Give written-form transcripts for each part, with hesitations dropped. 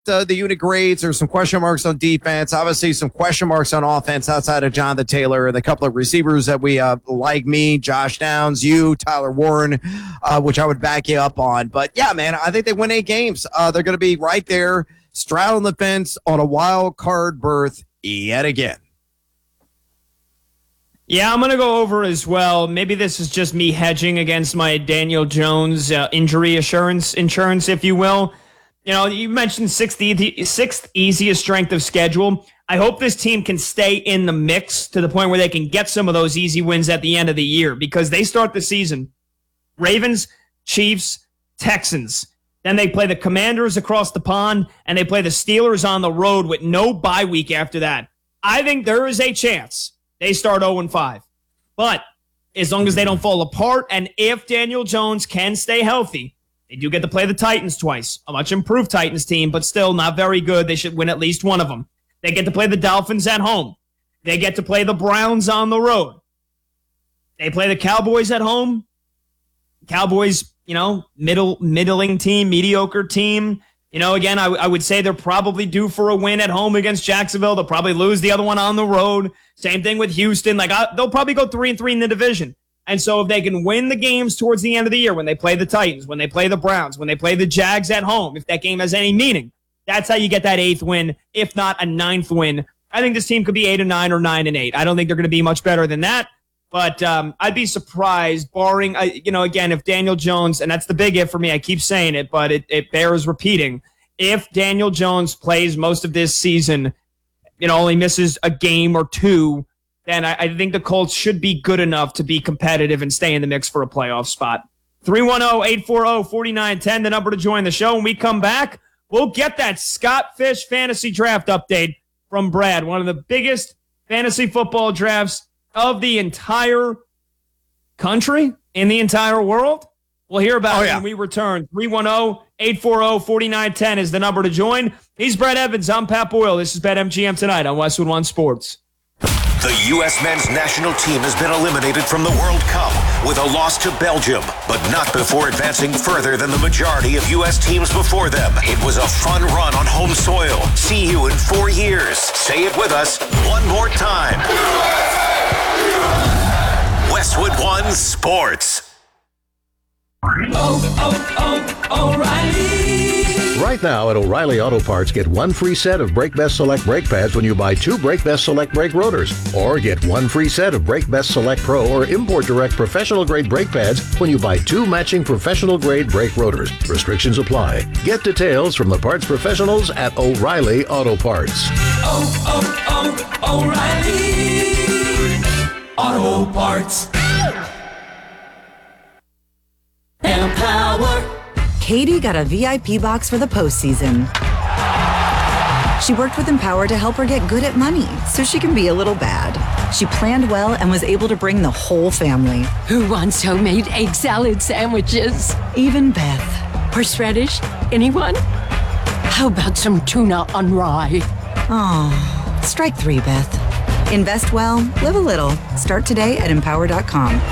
the unit grades. There's some question marks on defense. Obviously, some question marks on offense outside of Jonathan Taylor and a couple of receivers that we like me, Josh Downs, you, Tyler Warren, which I would back you up on. But, yeah, man, I think they win 8 games. They're going to be right there, straddling the fence on a wild card berth yet again. Yeah, I'm going to go over as well. Maybe this is just me hedging against my Daniel Jones injury insurance, if you will. You know, you mentioned sixth easiest strength of schedule. I hope this team can stay in the mix to the point where they can get some of those easy wins at the end of the year, because they start the season Ravens, Chiefs, Texans. Then they play the Commanders across the pond, and they play the Steelers on the road with no bye week after that. I think there is a chance they start 0-5. But as long as they don't fall apart, and if Daniel Jones can stay healthy, they do get to play the Titans twice. A much improved Titans team, but still not very good. They should win at least one of them. They get to play the Dolphins at home. They get to play the Browns on the road. They play the Cowboys at home. Cowboys, you know, middling team, mediocre team. You know, again, I would say they're probably due for a win at home against Jacksonville. They'll probably lose the other one on the road. Same thing with Houston. They'll probably go 3-3 in the division. And so if they can win the games towards the end of the year, when they play the Titans, when they play the Browns, when they play the Jags at home, if that game has any meaning, that's how you get that 8th win, if not a 9th win. I think this team could be 8-9 or 9-8. I don't think they're going to be much better than that. But I'd be surprised, barring, again, if Daniel Jones, and that's the big if for me, I keep saying it, but it bears repeating. If Daniel Jones plays most of this season, only misses a game or 2, then I think the Colts should be good enough to be competitive and stay in the mix for a playoff spot. 310-840-4910, the number to join the show. When we come back, we'll get that Scott Fish fantasy draft update from Brad, one of the biggest fantasy football drafts of the entire country, in the entire world. We'll hear about it when we return. 310-840-4910 is the number to join. He's Brad Evans. I'm Pat Boyle. This is BetMGM Tonight on Westwood One Sports. The U.S. men's national team has been eliminated from the World Cup with a loss to Belgium, but not before advancing further than the majority of U.S. teams before them. It was a fun run on home soil. See you in 4 years. Say it with us one more time. Westwood One Sports. O'Reilly. Right now at O'Reilly Auto Parts, get 1 free set of Brake Best Select brake pads when you buy 2 Brake Best Select brake rotors. Or get 1 free set of Brake Best Select Pro or Import Direct professional grade brake pads when you buy 2 matching professional grade brake rotors. Restrictions apply. Get details from the parts professionals at O'Reilly Auto Parts. O'Reilly Auto Parts. Empower. Katie got a VIP box for the postseason. She worked with Empower to help her get good at money so she can be a little bad. She planned well and was able to bring the whole family. Who wants homemade egg salad sandwiches? Even Beth. Horseradish? Anyone? How about some tuna on rye? Oh, strike 3, Beth. Invest well, live a little. Start today at Empower.com.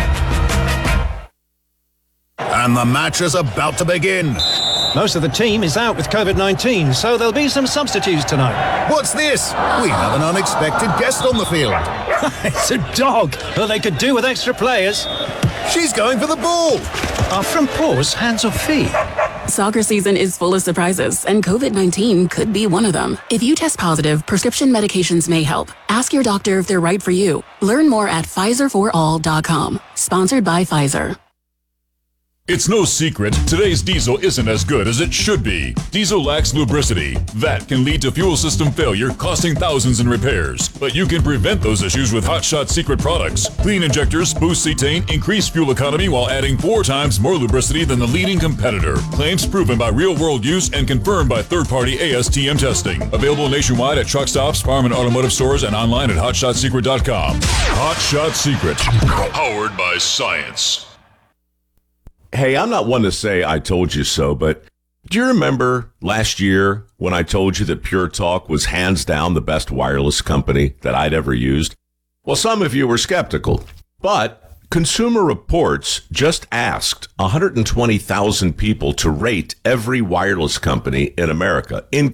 And the match is about to begin. Most of the team is out with COVID-19, so there'll be some substitutes tonight. What's this? We have an unexpected guest on the field. It's a dog. Well, they could do with extra players. She's going for the ball. Are front paws hands or feet? Soccer season is full of surprises, and COVID-19 could be one of them. If you test positive, prescription medications may help. Ask your doctor if they're right for you. Learn more at PfizerForAll.com. Sponsored by Pfizer. It's no secret, today's diesel isn't as good as it should be. Diesel lacks lubricity. That can lead to fuel system failure, costing thousands in repairs. But you can prevent those issues with Hot Shot Secret products. Clean injectors, boost cetane, increase fuel economy while adding 4 times more lubricity than the leading competitor. Claims proven by real-world use and confirmed by third-party ASTM testing. Available nationwide at truck stops, farm and automotive stores, and online at HotShotSecret.com. Hot Shot Secret. Powered by science. Hey, I'm not one to say I told you so, but do you remember last year when I told you that Pure Talk was hands down the best wireless company that I'd ever used? Well, some of you were skeptical, but Consumer Reports just asked 120,000 people to rate every wireless company in America,